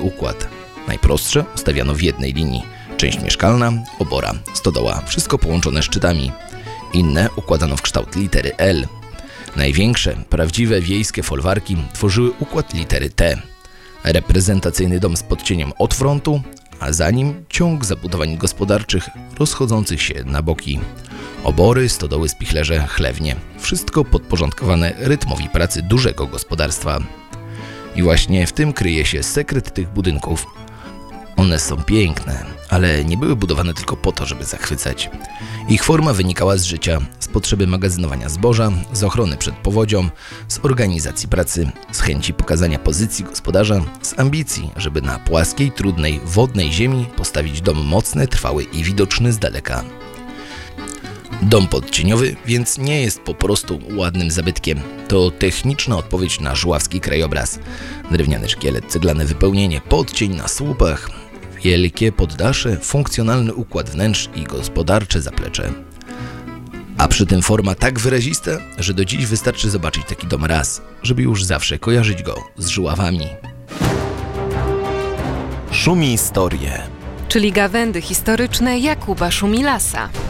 układ. Najprostsze ustawiano w jednej linii. Część mieszkalna, obora, stodoła, wszystko połączone szczytami. Inne układano w kształt litery L. Największe, prawdziwe wiejskie folwarki tworzyły układ litery T. Reprezentacyjny dom z podcieniem od frontu, a za nim ciąg zabudowań gospodarczych rozchodzących się na boki. Obory, stodoły, spichlerze, chlewnie. Wszystko podporządkowane rytmowi pracy dużego gospodarstwa. I właśnie w tym kryje się sekret tych budynków. One są piękne, ale nie były budowane tylko po to, żeby zachwycać. Ich forma wynikała z życia, z potrzeby magazynowania zboża, z ochrony przed powodzią, z organizacji pracy, z chęci pokazania pozycji gospodarza, z ambicji, żeby na płaskiej, trudnej, wodnej ziemi postawić dom mocny, trwały i widoczny z daleka. Dom podcieniowy więc nie jest po prostu ładnym zabytkiem. To techniczna odpowiedź na żuławski krajobraz. Drewniany szkielet, ceglane wypełnienie, podcień na słupach, wielkie poddasze, funkcjonalny układ wnętrz i gospodarcze zaplecze. A przy tym forma tak wyrazista, że do dziś wystarczy zobaczyć taki dom raz, żeby już zawsze kojarzyć go z Żuławami. Szumi historie. Czyli gawędy historyczne Jakuba Szumilasa.